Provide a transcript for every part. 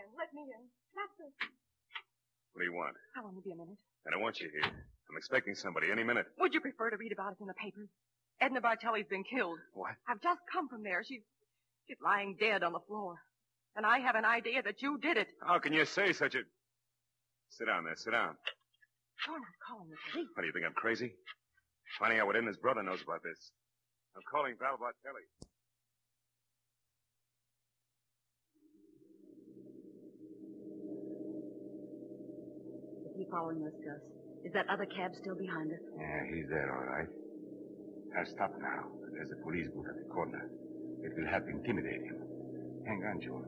man. Let me in. Not this. What do you want? I'll only be a minute. I don't want you here. I'm expecting somebody any minute. Would you prefer to read about it in the papers? Edna Bartelli's been killed. What? I've just come from there. She's lying dead on the floor. And I have an idea that you did it. How can you say such a... Sit down there. Sit down. You're not calling the police. What, do you think I'm crazy? Finding out what Edna's brother knows about this. I'm calling Val Bartelli. Is he following us, Gus? Is that other cab still behind us? Yeah, he's there, all right. I'll stop now. There's a police booth at the corner. It will help intimidate him. Hang on, June.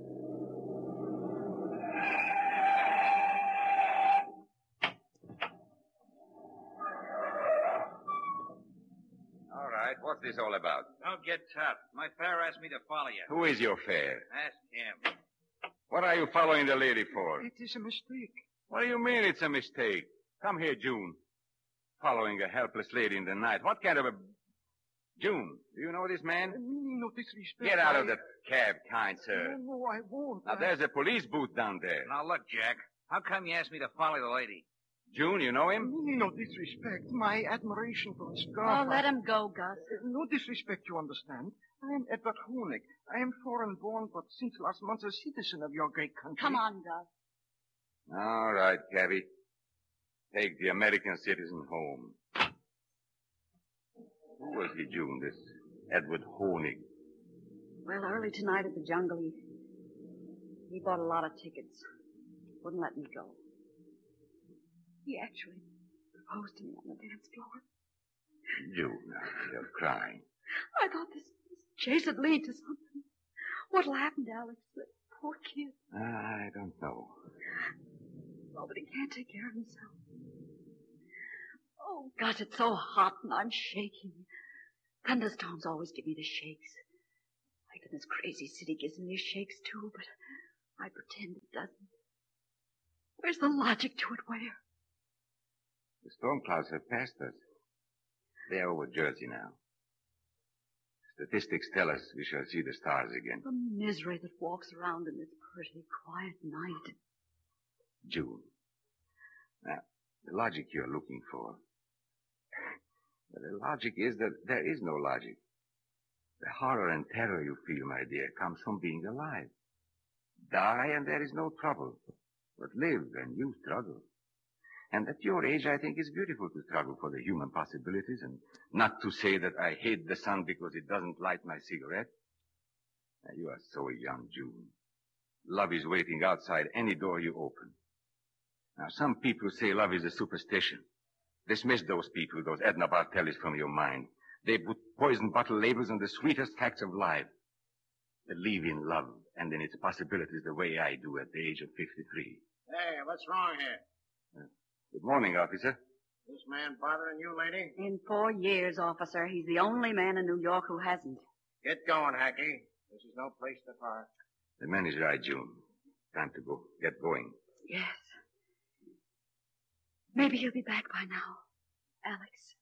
All right, what's this all about? Don't get tough. My fare asked me to follow you. Who is your fare? Ask him. What are you following the lady for? It is a mistake. What do you mean it's a mistake? Come here, June. Following a helpless lady in the night. What kind of a... June, do you know this man? Meaning no disrespect. Get out of the cab, kind sir. No, I won't. Now, there's a police booth down there. Now, look, Jack. How come you asked me to follow the lady? June, you know him? Meaning no disrespect. My admiration for his Oh, girlfriend. let him go, Gus. No disrespect, you understand. I am Edward Honig. I am foreign-born, but since last month a citizen of your great country. Come on, Gus. All right, cabby. Take the American citizen home. Who was he, June, this Edward Honig? Well, early tonight at the jungle, he bought a lot of tickets. Wouldn't let me go. He actually proposed to me on the dance floor. June, you're crying. I thought this chase would lead to something. What'll happen to Alex, the poor kid? I don't know. Oh, but he can't take care of himself. Oh, gosh, it's so hot and I'm shaking. Thunderstorms always give me the shakes. Like in this crazy city gives me the shakes too, but I pretend it doesn't. Where's the logic to it? Where? The storm clouds have passed us. They are over Jersey now. Statistics tell us we shall see the stars again. The misery that walks around in this pretty, quiet night. June. Now, the logic you're looking for. The logic is that there is no logic. The horror and terror you feel, my dear, comes from being alive. Die and there is no trouble. But live and you struggle. And at your age, I think it's beautiful to struggle for the human possibilities and not to say that I hate the sun because it doesn't light my cigarette. Now, you are so young, June. Love is waiting outside any door you open. Now, some people say love is a superstition. Dismiss those people, those Edna Bartellis, from your mind. They put poison bottle labels on the sweetest facts of life. Believe in love and in its possibilities the way I do at the age of 53. Hey, what's wrong here? Good morning, officer. This man bothering you, lady? In 4 years, officer, he's the only man in New York who hasn't. Get going, Hackey. This is no place to park. The man is right, June. Time to go. Get going. Yes. Maybe he'll be back by now. Alex.